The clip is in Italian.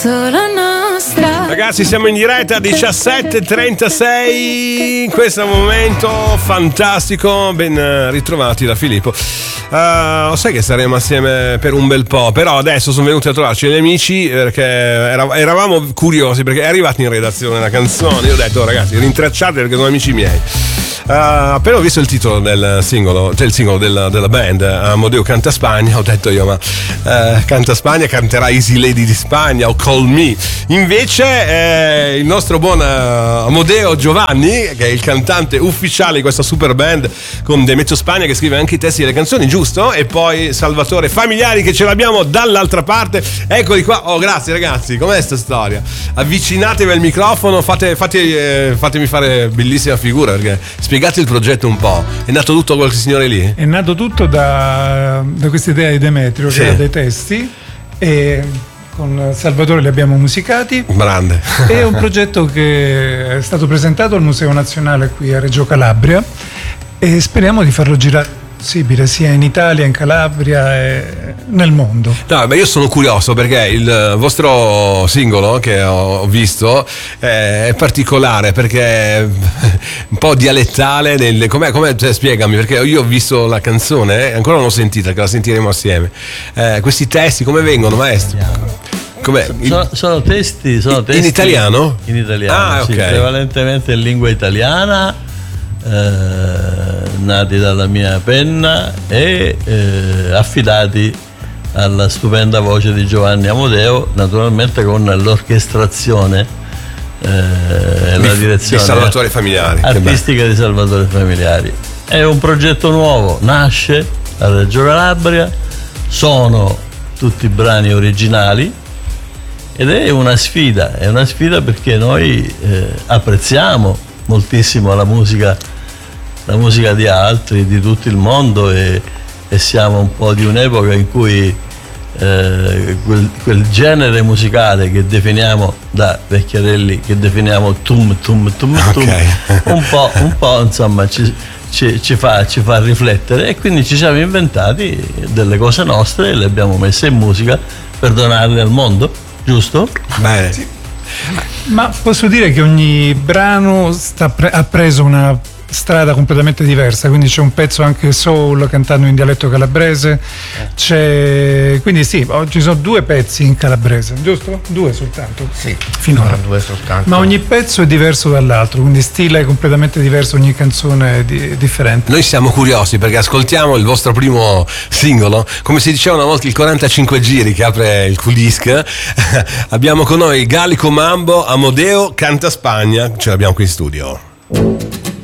Solo nostra. Ragazzi, siamo in diretta 17:36 in questo momento fantastico. Ben ritrovati da Filippo. Sai che saremo assieme per un bel po', però adesso sono venuti a trovarci gli amici perché eravamo curiosi, perché è arrivata in redazione la canzone. Io ho detto, ragazzi, rintracciate perché sono amici miei. Appena ho visto il titolo del singolo, cioè il singolo della band, Amodeo Canta Spagna, ho detto io, ma Canta Spagna canterà Easy Lady di Spagna o Call Me. Invece il nostro buon Amodeo Giovanni, che è il cantante ufficiale di questa super band con Demetrio Spagna, che scrive anche i testi delle canzoni, giusto? E poi Salvatore Familiari, che ce l'abbiamo dall'altra parte. Eccoli qua. Oh, grazie ragazzi, com'è sta storia? Avvicinatevi al microfono, fatemi fare bellissima figura, perché spiegate il progetto un po'. È nato tutto quel signore lì? È nato tutto da questa idea di Demetrio, che ha dei testi, e con Salvatore li abbiamo musicati. Grande. È un progetto che è stato presentato al Museo Nazionale qui a Reggio Calabria e speriamo di farlo girare possibile sia in Italia, in Calabria e nel mondo. No, ma io sono curioso perché il vostro singolo che ho visto è particolare, perché è un po' dialettale com'è, cioè, spiegami, perché io ho visto la canzone, ancora non l'ho sentita, che la sentiremo assieme. Questi testi come vengono, maestro? Sono testi in italiano? In italiano, sì, prevalentemente in lingua italiana, nati dalla mia penna e affidati alla stupenda voce di Giovanni Amodeo, naturalmente con l'orchestrazione e la direzione di Salvatore Familiari, artistica di Salvatore Familiari. È un progetto nuovo, nasce a Reggio Calabria, sono tutti brani originali ed è una sfida perché noi apprezziamo moltissimo la musica di altri, di tutto il mondo, e siamo un po' di un'epoca in cui quel genere musicale che definiamo da vecchiarelli, che definiamo tum tum tum tum, un po' insomma ci fa riflettere, e quindi ci siamo inventati delle cose nostre e le abbiamo messe in musica per donarle al mondo, giusto? Bene. Sì. Ma posso dire che ogni brano ha preso una strada completamente diversa, quindi c'è un pezzo anche soul cantando in dialetto calabrese, quindi sì, ci sono 2 pezzi in calabrese, giusto? 2 soltanto? Sì, finora 2 soltanto. Ma ogni pezzo è diverso dall'altro, quindi stile completamente diverso, ogni canzone è differente. Noi siamo curiosi perché ascoltiamo il vostro primo singolo, come si diceva una volta, il 45 giri che apre il Q-Disc. Abbiamo con noi Gallico Mambo, Amodeo Canta Spagna, ce l'abbiamo qui in studio.